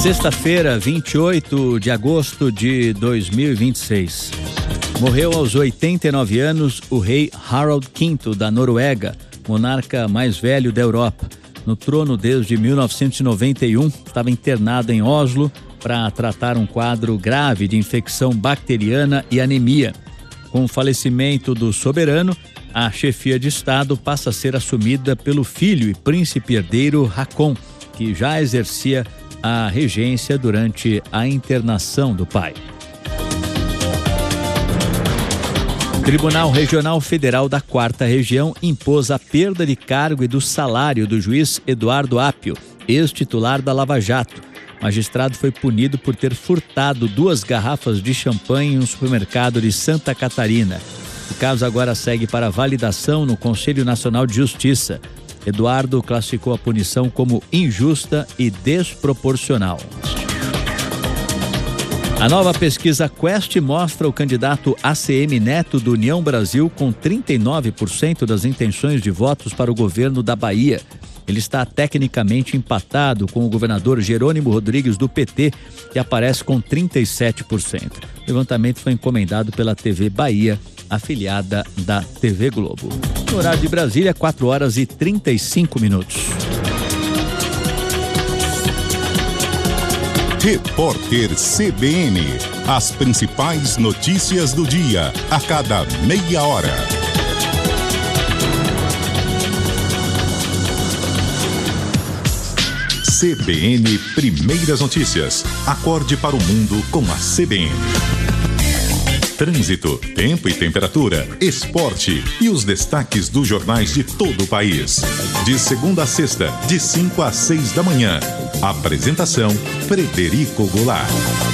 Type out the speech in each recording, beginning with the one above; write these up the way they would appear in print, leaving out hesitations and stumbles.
Sexta-feira, 28 de agosto de 2026. Morreu aos 89 anos o rei Harald V da Noruega, monarca mais velho da Europa. No trono desde 1991, estava internado em Oslo para tratar um quadro grave de infecção bacteriana e anemia. Com o falecimento do soberano, a chefia de Estado passa a ser assumida pelo filho e príncipe herdeiro Haakon, que já exercia a regência durante a internação do pai. O Tribunal Regional Federal da 4ª Região impôs a perda de cargo e do salário do juiz Eduardo Apio, ex-titular da Lava Jato. O magistrado foi punido por ter furtado 2 garrafas de champanhe em um supermercado de Santa Catarina. O caso agora segue para validação no Conselho Nacional de Justiça. Eduardo classificou a punição como injusta e desproporcional. A nova pesquisa Quest mostra o candidato ACM Neto do União Brasil com 39% das intenções de votos para o governo da Bahia. Ele está tecnicamente empatado com o governador Jerônimo Rodrigues do PT, que aparece com 37%. O levantamento foi encomendado pela TV Bahia, afiliada da TV Globo. No horário de Brasília, 4h35. Repórter CBN. As principais notícias do dia, a cada meia hora. CBN Primeiras Notícias. Acorde para o mundo com a CBN. Trânsito, tempo e temperatura, esporte e os destaques dos jornais de todo o país. De segunda a sexta, de 5 às 6 da manhã. Apresentação, Frederico Goulart.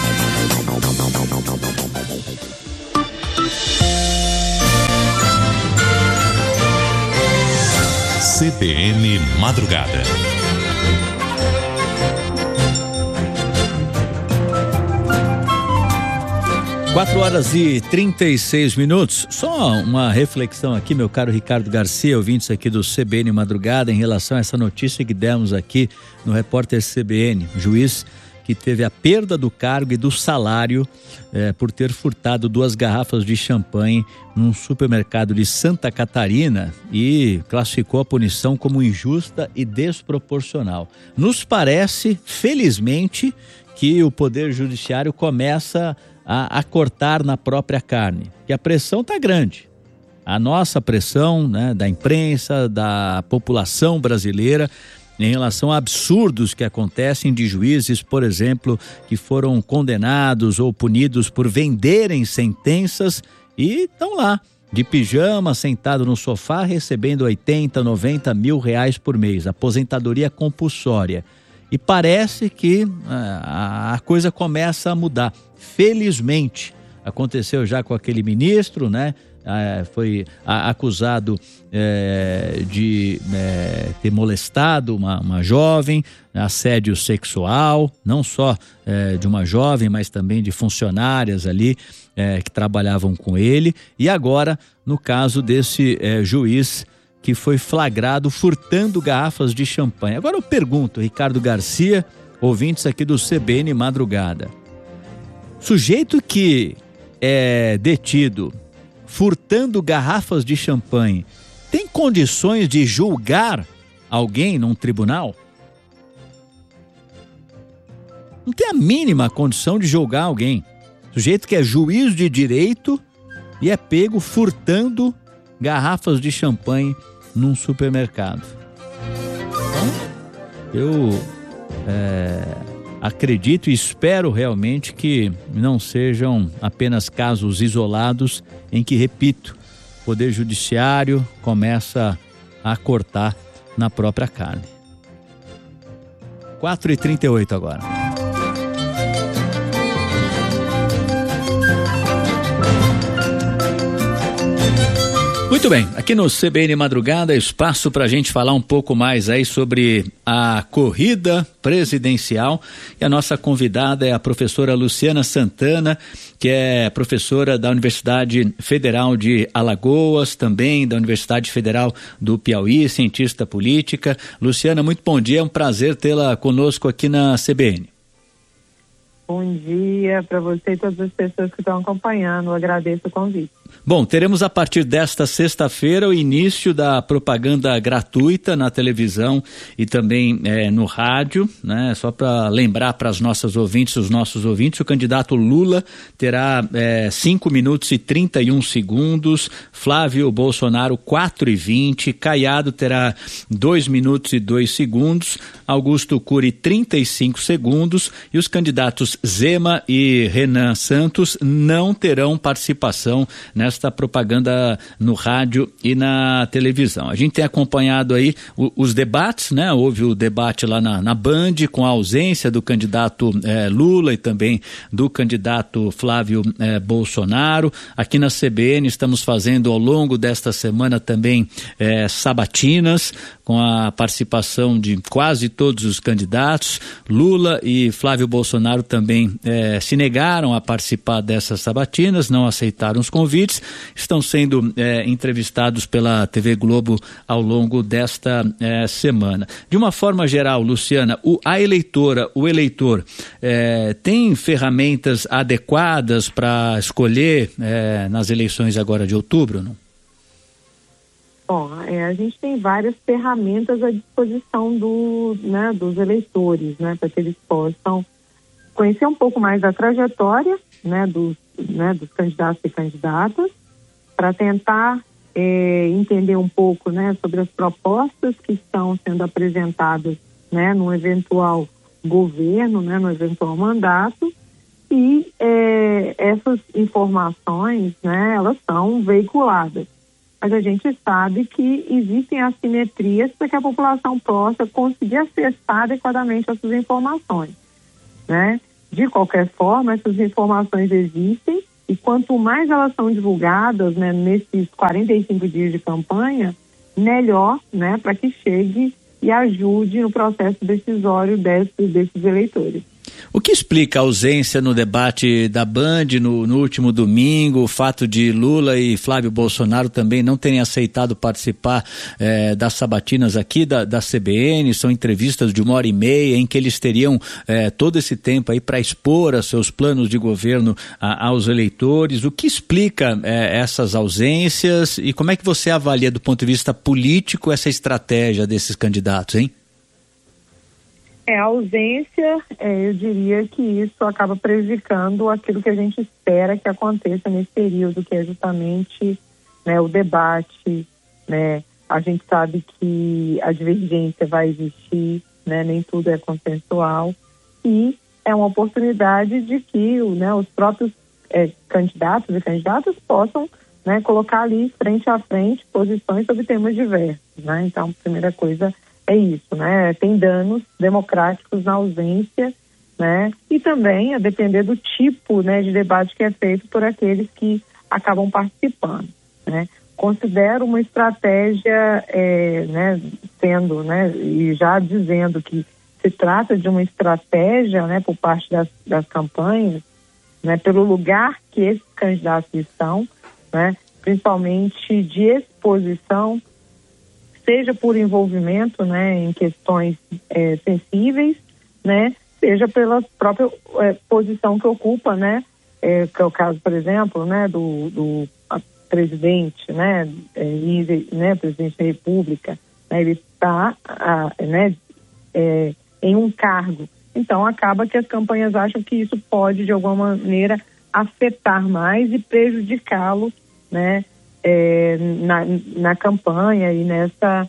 CBN Madrugada. 4h36. Só uma reflexão aqui, meu caro Ricardo Garcia, ouvintes aqui do CBN Madrugada, em relação a essa notícia que demos aqui no Repórter CBN. Juiz que teve a perda do cargo e do salário por ter furtado 2 garrafas de champanhe num supermercado de Santa Catarina e classificou a punição como injusta e desproporcional. Nos parece, felizmente, que o Poder Judiciário começa a cortar na própria carne. E a pressão está grande. A nossa pressão, né, da imprensa, da população brasileira, em relação a absurdos que acontecem de juízes, por exemplo, que foram condenados ou punidos por venderem sentenças e estão lá, de pijama, sentado no sofá, recebendo 80, 90 mil reais por mês. Aposentadoria compulsória. E parece que a coisa começa a mudar. Felizmente, aconteceu já com aquele ministro, né? Foi acusado de ter molestado uma jovem, assédio sexual, não só de uma jovem, mas também de funcionárias ali que trabalhavam com ele. E agora, no caso desse juiz que foi flagrado furtando garrafas de champanhe. Agora eu pergunto, Ricardo Garcia, ouvintes aqui do CBN Madrugada, sujeito que é detido furtando garrafas de champanhe tem condições de julgar alguém num tribunal? Não tem a mínima condição de julgar alguém. Sujeito que é juiz de direito e é pego furtando garrafas de champanhe num supermercado. Então, eu acredito e espero realmente que não sejam apenas casos isolados em que, repito, o Poder Judiciário começa a cortar na própria carne. 4h38 agora. Muito bem, aqui no CBN Madrugada, espaço para a gente falar um pouco mais aí sobre a corrida presidencial. E a nossa convidada é a professora Luciana Santana, que é professora da Universidade Federal de Alagoas, também da Universidade Federal do Piauí, cientista política. Luciana, muito bom dia, é um prazer tê-la conosco aqui na CBN. Bom dia para você e todas as pessoas que estão acompanhando. Eu agradeço o convite. Bom, teremos a partir desta sexta-feira o início da propaganda gratuita na televisão e também no rádio, né? Só para lembrar para os nossos ouvintes, o candidato Lula terá 5 minutos e 31 segundos, Flávio Bolsonaro 4:20, Caiado terá 2 minutos e 2 segundos, Augusto Cury 35 segundos e os candidatos Zema e Renan Santos não terão participação nesta propaganda no rádio e na televisão. A gente tem acompanhado aí os debates, né? Houve o debate lá na Band com a ausência do candidato Lula e também do candidato Flávio Bolsonaro. Aqui na CBN estamos fazendo ao longo desta semana também sabatinas com a participação de quase todos os candidatos. Lula e Flávio Bolsonaro também se negaram a participar dessas sabatinas, não aceitaram os convites, estão sendo entrevistados pela TV Globo ao longo desta semana. De uma forma geral, Luciana, o eleitor tem ferramentas adequadas para escolher nas eleições agora de outubro, não? Bom, a gente tem várias ferramentas à disposição dos eleitores, né, para que eles possam conhecer um pouco mais da trajetória, dos candidatos e candidatas, para tentar entender um pouco, sobre as propostas que estão sendo apresentadas, no eventual governo, no eventual mandato, e essas informações, elas são veiculadas. Mas a gente sabe que existem assimetrias para que a população possa conseguir acessar adequadamente essas informações, né? De qualquer forma, essas informações existem e quanto mais elas são divulgadas, nesses 45 dias de campanha, melhor, para que chegue e ajude no processo decisório desses eleitores. O que explica a ausência no debate da Band no último domingo, o fato de Lula e Flávio Bolsonaro também não terem aceitado participar das sabatinas aqui da CBN? São entrevistas de 1h30 em que eles teriam todo esse tempo aí para expor os seus planos de governo aos eleitores. O que explica essas ausências e como é que você avalia do ponto de vista político essa estratégia desses candidatos, hein? A ausência, eu diria que isso acaba prejudicando aquilo que a gente espera que aconteça nesse período, que é justamente o debate, A gente sabe que a divergência vai existir, nem tudo é consensual, e é uma oportunidade de que os próprios candidatos e candidatas possam colocar ali frente a frente posições sobre temas diversos, Então, a primeira coisa é isso, Tem danos democráticos na ausência, E também a depender do tipo, de debate que é feito por aqueles que acabam participando, Considero uma estratégia, sendo, e já dizendo que se trata de uma estratégia, por parte das campanhas, pelo lugar que esses candidatos estão, principalmente de exposição, seja por envolvimento, em questões sensíveis, seja pela própria posição que ocupa, que é o caso, por exemplo, do presidente, presidente da República, ele está, em um cargo. Então, acaba que as campanhas acham que isso pode, de alguma maneira, afetar mais e prejudicá-lo, na campanha e nessa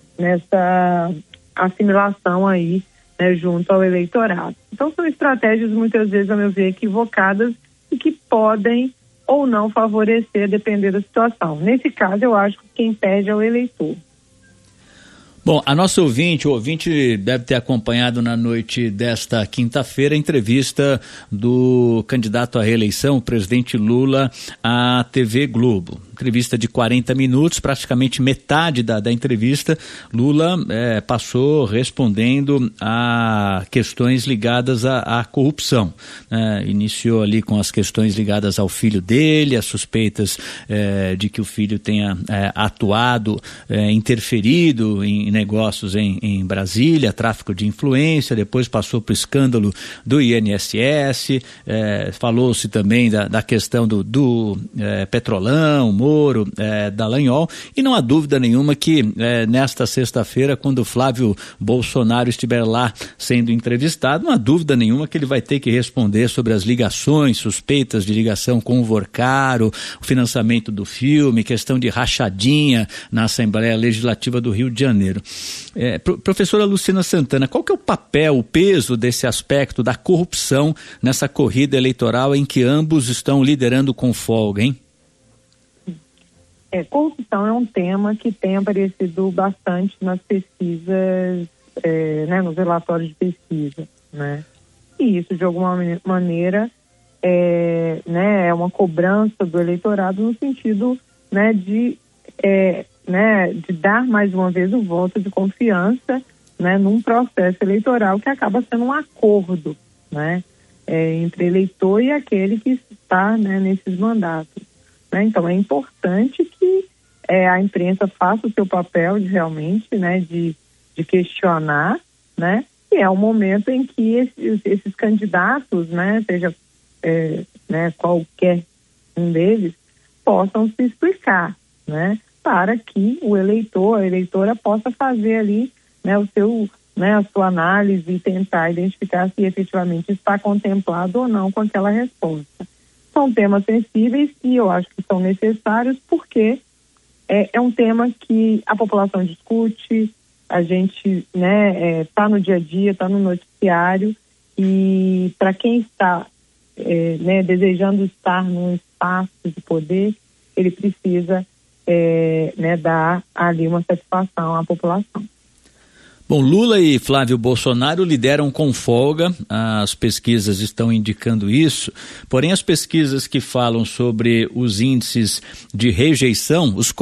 assimilação aí, junto ao eleitorado. Então são estratégias muitas vezes, a meu ver, equivocadas e que podem ou não favorecer, depender da situação. Nesse caso, eu acho que quem perde é o eleitor. Bom, a nossa o ouvinte deve ter acompanhado na noite desta quinta-feira a entrevista do candidato à reeleição, o presidente Lula, à TV Globo. Entrevista de 40 minutos, praticamente metade da entrevista, Lula passou respondendo a questões ligadas à corrupção. Iniciou ali com as questões ligadas ao filho dele, as suspeitas de que o filho tenha atuado, interferido negócios em Brasília, tráfico de influência, depois passou para o escândalo do INSS, falou-se também da questão do Petrolão, Moro, Dallagnol, e não há dúvida nenhuma que nesta sexta-feira, quando Flávio Bolsonaro estiver lá sendo entrevistado, não há dúvida nenhuma que ele vai ter que responder sobre as ligações, suspeitas de ligação com o Vorcaro, o financiamento do filme, questão de rachadinha na Assembleia Legislativa do Rio de Janeiro. Professora Lucina Santana, qual que é o papel, o peso desse aspecto da corrupção nessa corrida eleitoral em que ambos estão liderando com folga, hein? Corrupção é um tema que tem aparecido bastante nas pesquisas, nos relatórios de pesquisa, né? E isso, de alguma maneira, é uma cobrança do eleitorado no sentido, de dar mais uma vez o voto de confiança, num processo eleitoral que acaba sendo um acordo, entre eleitor e aquele que está, nesses mandatos. Então, é importante que a imprensa faça o seu papel de realmente, de questionar, e é um momento em que esses candidatos, seja qualquer um deles, possam se explicar, para que o eleitor, a eleitora possa fazer ali, a sua análise e tentar identificar se efetivamente está contemplado ou não com aquela resposta. São temas sensíveis e eu acho que são necessários porque é um tema que a população discute, a gente está no dia a dia, está no noticiário, e para quem está desejando estar num espaço de poder, ele precisa dar ali uma satisfação à população. Bom, Lula e Flávio Bolsonaro lideram com folga, as pesquisas estão indicando isso, porém as pesquisas que falam sobre os índices de rejeição, os